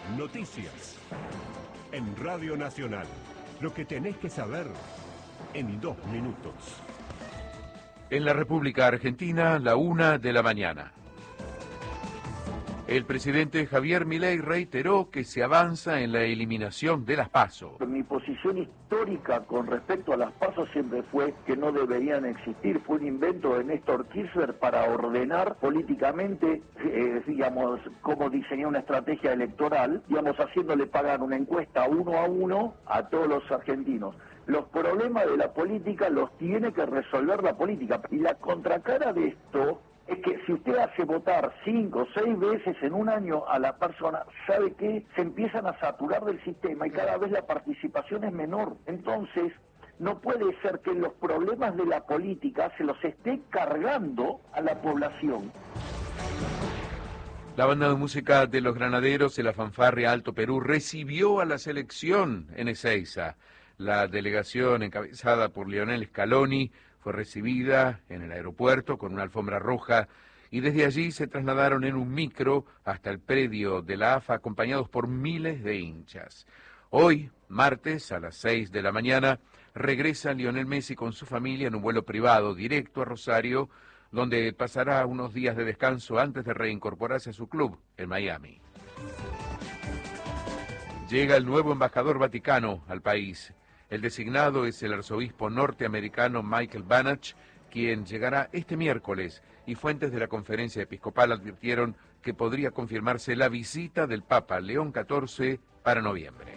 Noticias. En Radio Nacional. Lo que tenés que saber en 2 minutos. En la República Argentina, la 1 de la mañana. El presidente Javier Milei reiteró que se avanza en la eliminación de las PASO. Mi posición histórica con respecto a las PASO siempre fue que no deberían existir. Fue un invento de Néstor Kirchner para ordenar políticamente, digamos, cómo diseñar una estrategia electoral, digamos, haciéndole pagar una encuesta 1 a 1 a todos los argentinos. Los problemas de la política los tiene que resolver la política. Y la contracara de esto es que si usted hace votar 5 o 6 veces en un año a la persona, ¿sabe qué? Se empiezan a saturar del sistema y cada vez la participación es menor. Entonces, no puede ser que los problemas de la política se los esté cargando a la población. La banda de música de los Granaderos de la Fanfarria Alto Perú recibió a la selección en Ezeiza. La delegación encabezada por Lionel Scaloni fue recibida en el aeropuerto con una alfombra roja y desde allí se trasladaron en un micro hasta el predio de la AFA acompañados por miles de hinchas. Hoy, martes, a las 6 de la mañana, regresa Lionel Messi con su familia en un vuelo privado directo a Rosario, donde pasará unos días de descanso antes de reincorporarse a su club en Miami. Llega el nuevo embajador vaticano al país. El designado es el arzobispo norteamericano Michael Banach, quien llegará este miércoles, y fuentes de la conferencia episcopal advirtieron que podría confirmarse la visita del Papa León XIV para noviembre.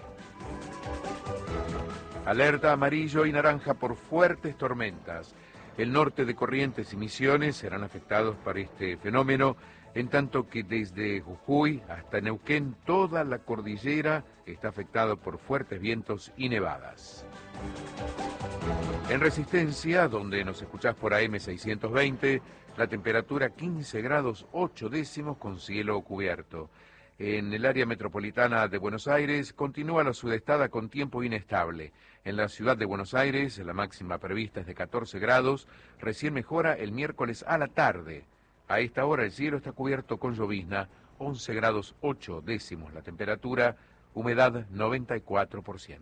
Alerta amarillo y naranja por fuertes tormentas. El norte de Corrientes y Misiones serán afectados por este fenómeno, en tanto que desde Jujuy hasta Neuquén toda la cordillera está afectada por fuertes vientos y nevadas. En Resistencia, donde nos escuchás por AM 620, la temperatura 15 grados 8 décimos con cielo cubierto. En el área metropolitana de Buenos Aires continúa la sudestada con tiempo inestable. En la ciudad de Buenos Aires la máxima prevista es de 14 grados, recién mejora el miércoles a la tarde. A esta hora el cielo está cubierto con llovizna, 11 grados 8 décimos la temperatura, humedad 94%.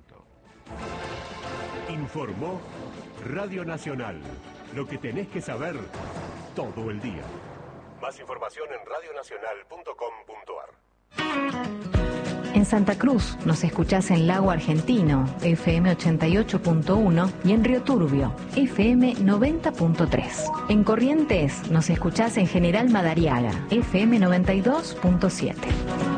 Informó Radio Nacional. Lo que tenés que saber todo el día. Más información en radionacional.com.ar. En Santa Cruz nos escuchás en Lago Argentino, FM 88.1 y en Río Turbio, FM 90.3. En Corrientes nos escuchás en General Madariaga, FM 92.7.